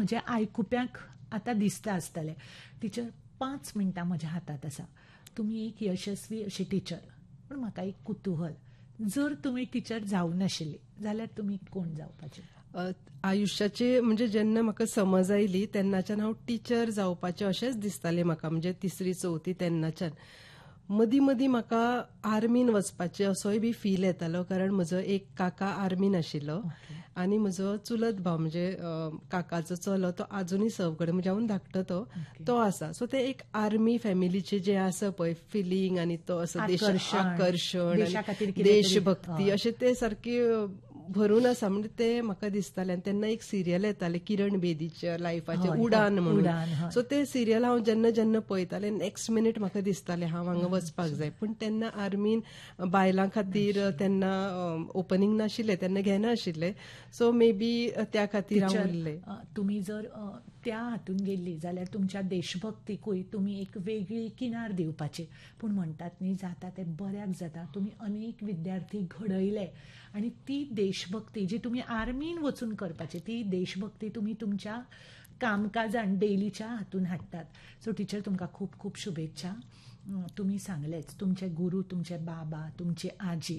म्हज्या आयकुप्यांक आतां दिसता आसतलें टिचर 5 मिनटां म्हज्या हातांत आसा. तुमी एक यशस्वी अशी टिचर. पूण म्हाका एक कुतूहल, जर तुमी टिचर जावं नाशिल्ली जाल्यार तुमी कोण जावपाचे? आयुश्याचे म्हणजे जेन्ना म्हाका समज आयली तेन्नाच्यान हांव टिचर जावपाचें अशेंच दिसतालें म्हाका, म्हणजे 3री-4थी तेन्नाच्यान. मदीं मदीं म्हाका आर्मीन वचपाचें असोय बी फील येतालो, कारण म्हजो एक काका आर्मीन आशिल्लो आनी म्हजो चुलत भाव म्हणजे काकाचो चलो तो आजुनूय सर्व करता, म्हणजे हांव धाकटो तो आसा. सो ते एक आर्मी फॅमिलीचे जे आसा पळय फिलींग आनी तो असो आकर्षण देशभक्ती अशें ते सारके भरून आसा, म्हणजे ते म्हाका दिसतालें. आनी तेन्ना एक सिरियल येतालें किरण बेदीच्या लायफाचें उडान म्हणून. सो ते सिरियल हांव जेन्ना जेन्ना पळयतालें नेक्स्ट मिनीट म्हाका दिसतालें हांव हांगा वचपाक जाय. पूण तेन्ना आर्मीन बायलां खातीर तेन्ना ओपनिंग नाशिल्लें, तेन्ना घेनाशिल्ले. सो मे बी त्या खातीर हांव उरलें. तुमी जर त्या हातून गेल्ली जाल्यार तुमच्या देशभक्तीकूय तुमी एक वेगळी किनार दिवपाची. पूण म्हणटात न्ही, जाता तें बऱ्याक जाता. तुमी अनेक विद्यार्थी घडयले आनी ती देशभक्ती जी तुमी आर्मीन वचून करपाची, ती देशभक्ती तुमी तुमच्या कामकाजान डेलीच्या हातून हाडटात. सो टिचर तुमकां खूब खूब शुभेच्छा. तुमी सांगलेच तुमचे गुरू, तुमचे बाबा, तुमची आजी.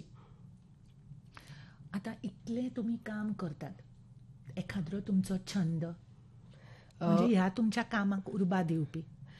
आतां इतलें तुमी काम करतात, एखाद्रो तुमचो छंद म्हणजे ह्या तुमच्या कामाक उर्बा दिवपी?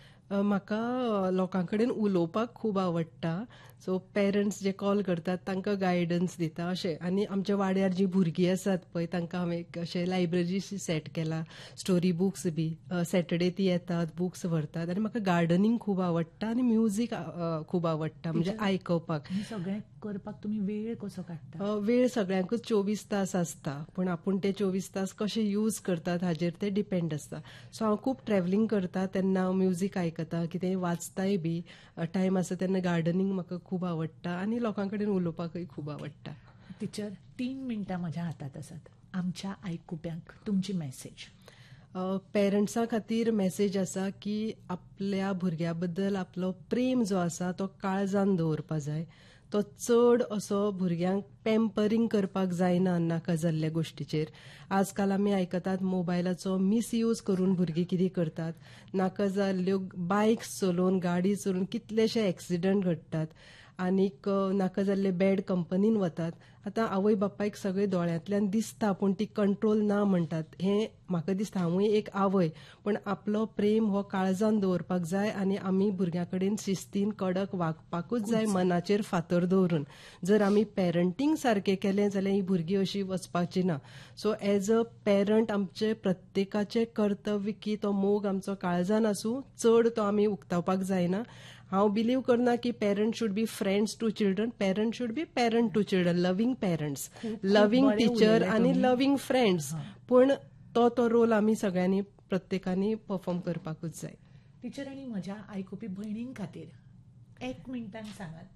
म्हाका लोकां कडेन उलोवपाक खूब आवडटा. सो पेरंट्स जे कॉल करतात तांकां गायडन्स दिता अशें. आनी आमच्या वाड्यार जीं भुरगीं आसात पळय तांकां हांवें एक अशें लायब्ररी सेट केला, स्टोरी बुक्स बी. सॅटर्डे ती येतात, बुक्स व्हरतात. आनी म्हाका गार्डनींग खूब आवडटा आनी म्युजीक खूब आवडटा, म्हणजे आयकपाक. सगळें करपाक तुमी वेळ कसो काडटा? वेळ सगळ्यांकूच 24 तास आसता, पूण आपूण ते 24 तास कशे यूज करतात हाजेर ते डिपेंड आसता. सो हांव खूब ट्रॅव्हलिंग करता तेन्ना हांव म्युजीक आयकता, कितेंय वाचताय बी. टायम आसा तेन्ना गार्डनींग म्हाका खूब आवडटा आनी लोकां कडेन उलोवपाकूय खूब आवडटा. टिचर 3 मिनटां म्हज्या हातांत आसात. आमच्या आयकुप्यांक तुमची मॅसेज. पेरंट्सां खातीर मॅसेज आसा की आपल्या भुरग्या बद्दल आपलो प्रेम जो आसा तो काळजान दवरपा जाय. तो चड असो भुरग्यांक पॅम्परींग करपाक जायना नाका जाल्ल्या गोश्टीचेर. आजकाल आमी आयकतात मोबायलाचो मिसयूज करून भुरगीं कितें करतात. नाका जाल्ल्यो बायक्स चलोवन, गाडी चलोवन कितलेशे एक्सिडंट घडटात आनीक नाका जाल्ले बॅड कंपनीन वतात. आतां आवय बापायक सगळे दोळ्यांतल्यान दिसता, पूण ती कंट्रोल ना म्हणटात. हें म्हाका दिसता, हांवूय एक आवय, पण आपलो प्रेम हो काळजान दवरपाक जाय आनी आमी भुरग्यां कडेन शिस्तीन कडक वागपाकूच जाय, मनाचेर फातर दवरून. जर आमी पेरंटींग सारकें केलें जाल्यार ही भुरगीं अशीं वचपाची ना. सो एज अ पेरंट आमचें प्रत्येकाचें कर्तव्य की तो मोग आमचो काळजान आसूं, चड तो आमी उक्तावपाक जायना. हांव बिलीव करना की parent should be friends to children. Parent should be parent to children, loving parents, loving teacher आनी लवींग फ्रेंड्स. पूण तो रोल आमी सगळ्यांनी प्रत्येकानी परफॉर्म करपाकूच जाय. टिचर, आनी म्हज्या आयकुपी भयणीं खातीर 1 मिनटान सांगात.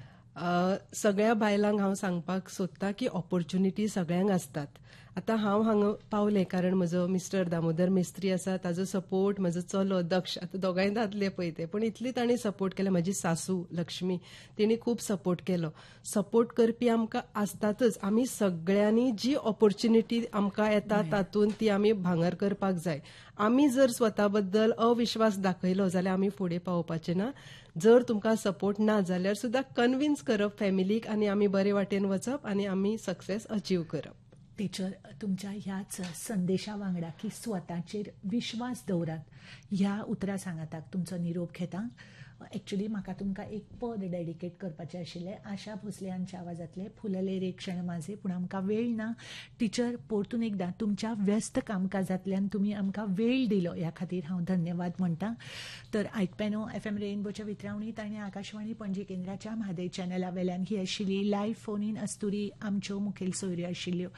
सगळ्या बायलांक हांव सांगपाक सोदतां की ऑपॉर्च्युनिटी सगळ्यांक आसतात. आतां हांव हांगा पावलें कारण म्हजो मिस्टर दामोदर मेस्त्री आसा, ताजो सपोर्ट, म्हजो चलो दक्ष, आतां दोगांय दादले पळय ते, पूण इतली तांणी सपोर्ट केला. म्हजी सासू लक्ष्मी, तिणी खूब सपोर्ट केलो. सपोर्ट करपी आमकां आसतातच. आमी सगळ्यांनी जी ऑपॉर्च्युनिटी आमकां येता तातूंत ती आमी भांगर करपाक जाय. आमी जर स्वता बद्दल अविश्वास दाखयलो जाल्यार आमी फुडें पावपाचे ना. जर तुमकां सपोर्ट ना जाल्यार सुद्दां कन्विन्स करप फॅमिलीक आनी आमी बरे वाटेन वचप आनी आमी सक्सेस अचीव करप. टिचर, तुमच्या ह्याच संदेशा वांगडा की स्वताचेर विश्वास दवरात, ह्या उतरां सांगाताक तुमचो निरोप घेता. एक्चुली म्हाका तुमकां एक पद डेडिकेट करपाचें आशिल्लें. आशा भोसले हांच्या आवाजांतलें फुलले रे क्षण माझे, पूण आमकां वेळ ना. टिचर, परतून एकदां तुमच्या व्यस्त कामकाजांतल्यान तुमी आमकां वेळ दिलो ह्या खातीर हांव धन्यवाद म्हणटां. तर आयकप्यानो, FM रेनबोच्या वितरावणींत आनी आकाशवाणी पणजी केंद्राच्या म्हादय चॅनला वेल्यान ही आशिल्ली लायव्ह फोन इन अस्तुरी आमच्यो मुखेल सोयऱ्यो आशिल्ल्यो.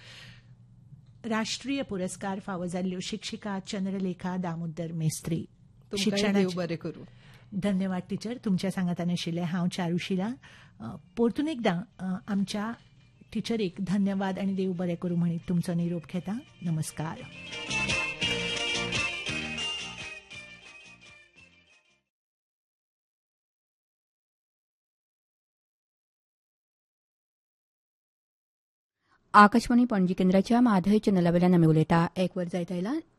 राष्ट्रीय पुरस्कार फावो जाल्ल्यो शिक्षिका चंद्रलेखा दामोदर मेस्त्री. देव बरें करूं. धन्यवाद टिचर. तुमच्या सांगातान आशिल्लें हांव चारुशिला. परतून एकदां आमच्या टिचरीक धन्यवाद आनी देव बरें करूं म्हणीत तुमचो निरोप घेता. नमस्कार. आकाशवाणी पणजी केंद्राच्या माधय चॅनलावेल्यान आमी उलयता. 1 वर जायत आयला.